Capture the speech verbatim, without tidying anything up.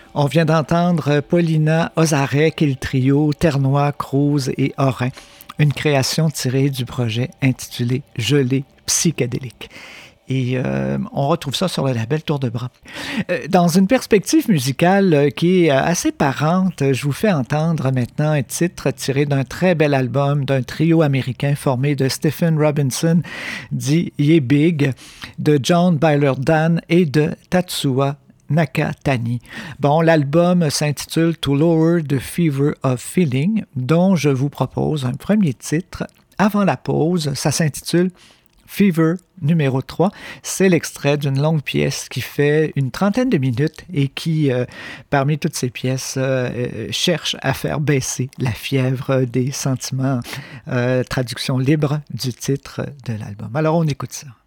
On vient d'entendre Paulina Ozarek et le trio Ternois, Cruz et Orin, une création tirée du projet intitulé Gelée psychédélique. Et euh, on retrouve ça sur le label Tour de Bras. Euh, dans une perspective musicale euh, qui est assez parente, je vous fais entendre maintenant un titre tiré d'un très bel album d'un trio américain formé de Stephen Robinson, dit Yeah Big, de John Byler Dan et de Tatsuya Nakatani. Bon, l'album s'intitule To Lower the Fever of Feeling, dont je vous propose un premier titre avant la pause. Ça s'intitule Fever numéro trois. C'est l'extrait d'une longue pièce qui fait une trentaine de minutes et qui, euh, parmi toutes ces pièces, euh, cherche à faire baisser la fièvre des sentiments. Euh, traduction libre du titre de l'album. Alors, on écoute ça.